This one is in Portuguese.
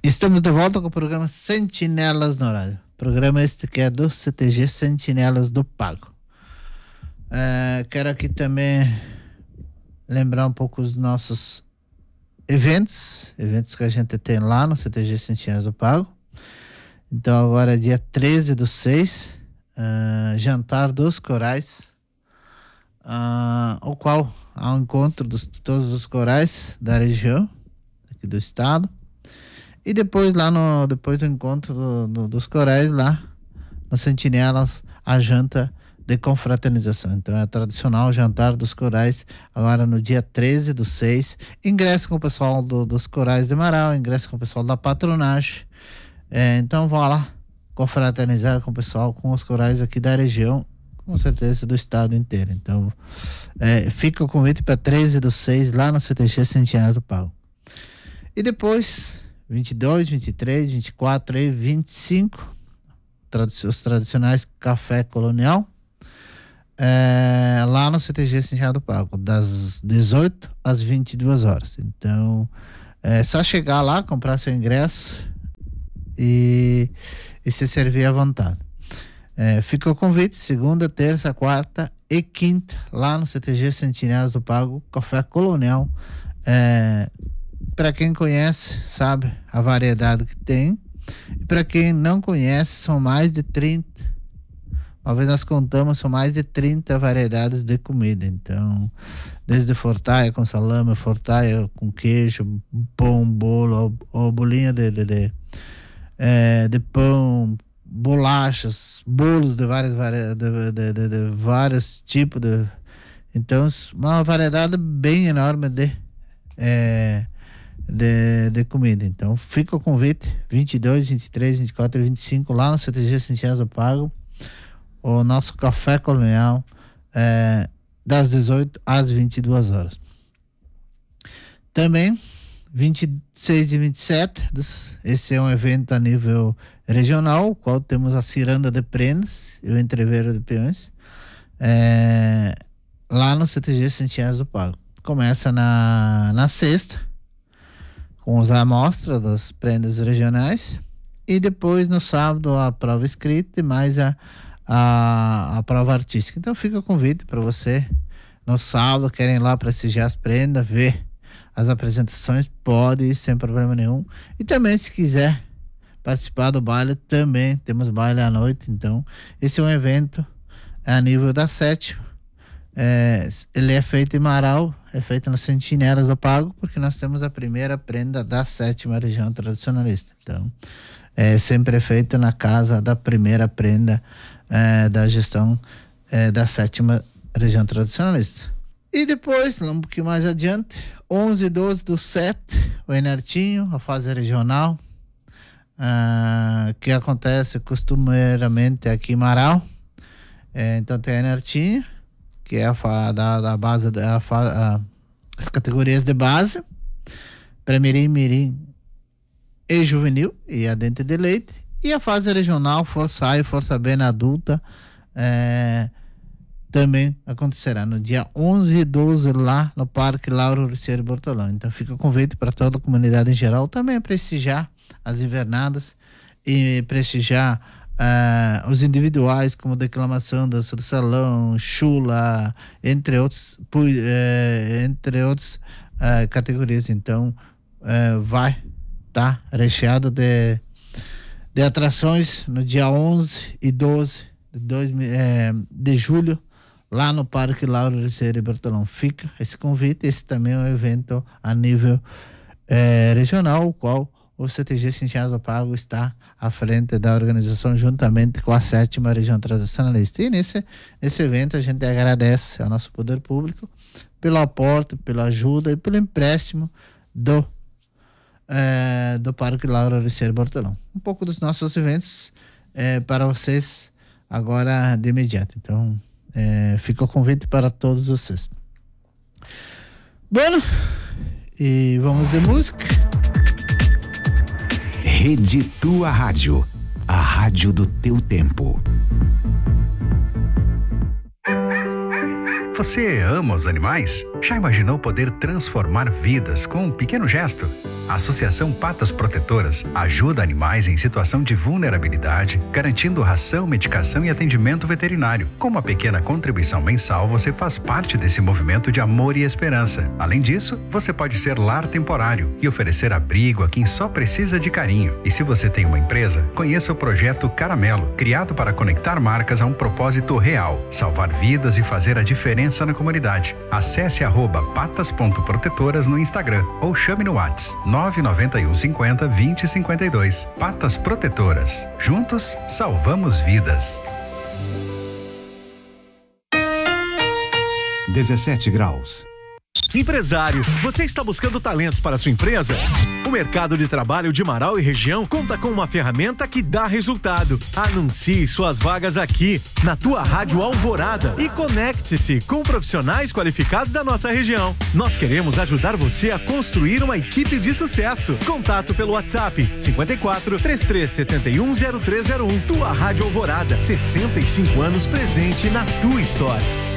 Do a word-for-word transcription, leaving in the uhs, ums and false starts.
Estamos de volta com o programa Sentinelas no Horário. Programa este que é do C T G Sentinelas do Pago. É, quero aqui também lembrar um pouco os nossos eventos, eventos que a gente tem lá no C T G Sentinelas do Pago. Então agora é dia treze do seis, uh, jantar dos corais, uh, o qual há um encontro de todos os corais da região, aqui do estado. E depois lá no, depois do encontro do, do, dos corais lá no Sentinelas, a janta de confraternização. Então é o tradicional jantar dos corais, agora no dia treze do seis. Ingresso com o pessoal do, dos corais de Marau, ingresso com o pessoal da patronagem. É, então vão lá confraternizar com o pessoal, com os corais aqui da região, com certeza do estado inteiro. Então é, fica o convite para treze do seis lá no C T G Sentinelas do Pago. E depois vinte e dois, vinte e três, vinte e quatro e vinte e cinco, os tradicionais café colonial, é, lá no C T G Sentinelas do Pago, das dezoito às vinte e duas horas. Então é só chegar lá, comprar seu ingresso e, e se servir à vontade. É, fica o convite, segunda, terça, quarta e quinta, lá no C T G Sentinelas do Pago, café colonial. É, para quem conhece, sabe a variedade que tem. E para quem não conhece, são mais de trinta. Uma vez nós contamos, são mais de trinta variedades de comida. Então, desde fortaia com salame, fortaia com queijo, pão, bolo, ou, ou bolinha de, de, de, é, de pão, bolachas, bolos de várias vari, de, de, de, de vários tipos. De, então, uma variedade bem enorme de é, De, de comida. Então fica o convite, vinte e dois, vinte e três, vinte e quatro e vinte e cinco, lá no C T G Sentinelas do Pago, o nosso café colonial, é, das dezoito às vinte e duas horas. Também vinte e seis e vinte e sete, esse é um evento a nível regional, o qual temos a ciranda de prendas e o entreveiro de peões, é, lá no C T G Sentinelas do Pago. Começa na, na sexta, com as amostras das prendas regionais, e depois no sábado a prova escrita e mais a, a, a prova artística. Então fica o convite para você, no sábado, querem ir lá prestigiar as prendas, ver as apresentações, pode ir sem problema nenhum. E também, se quiser participar do baile, também temos baile à noite. Então esse é um evento a nível da sétima. É, ele é feito em Marau, é feito nas Sentinelas do Pago, porque nós temos a primeira prenda da sétima região tradicionalista. Então, é sempre feito na casa da primeira prenda é, da gestão é, da sétima região tradicionalista. E depois, um pouquinho mais adiante, onze e doze do sete, o Enertinho, a fase regional, ah, que acontece costumeiramente aqui em Marau. É, então tem a Enertinho, que é a da, da base, da, a, as categorias de base, pré-mirim, mirim e juvenil, e a dente de leite, e a fase regional, Força A e Força B na adulta, é, também acontecerá no dia onze e doze lá no Parque Lauro Riceiro Bortolão. Então fica o convite para toda a comunidade em geral também prestigiar as invernadas e prestigiar Uh, os individuais, como declamação, dança do salão, chula, entre outros, pu, uh, entre outros uh, categorias. Então uh, vai estar tá recheado de, de atrações no dia onze e doze de, dois, uh, de julho, lá no Parque Lauro Riceiro Bertolão. Fica esse convite. Esse também é um evento a nível uh, regional, o qual o C T G Sentinelas do Pago está à frente da organização, juntamente com a sétima região tradicionalista. E nesse, nesse evento a gente agradece ao nosso poder público pelo aporte, pela ajuda e pelo empréstimo do, eh, do Parque Lauro Riceiro Bortolão. Um pouco dos nossos eventos eh, para vocês agora de imediato. Então eh, fica o convite para todos vocês. Bueno, e vamos de música. Rede Tua Rádio, a rádio do teu tempo. Você ama os animais? Já imaginou poder transformar vidas com um pequeno gesto? A Associação Patas Protetoras ajuda animais em situação de vulnerabilidade, garantindo ração, medicação e atendimento veterinário. Com uma pequena contribuição mensal, você faz parte desse movimento de amor e esperança. Além disso, você pode ser lar temporário e oferecer abrigo a quem só precisa de carinho. E se você tem uma empresa, conheça o projeto Caramelo, criado para conectar marcas a um propósito real, salvar vidas e fazer a diferença na comunidade. Acesse arroba patas ponto protetoras no Instagram ou chame no WhatsApp nove nove um cinquenta vinte cinquenta e dois. Patas Protetoras. Juntos, salvamos vidas. dezessete graus. Empresário, você está buscando talentos para sua empresa? O mercado de trabalho de Marau e região conta com uma ferramenta que dá resultado. Anuncie suas vagas aqui, na tua Rádio Alvorada, e conecte-se com profissionais qualificados da nossa região. Nós queremos ajudar você a construir uma equipe de sucesso. Contato pelo WhatsApp cinquenta e quatro, trinta e três setenta e um, zero três zero um. Tua Rádio Alvorada, sessenta e cinco anos presente na tua história.